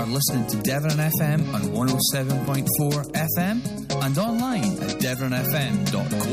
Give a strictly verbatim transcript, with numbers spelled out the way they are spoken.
are listening to Devon F M on one oh seven point four F M and online at devon f m dot co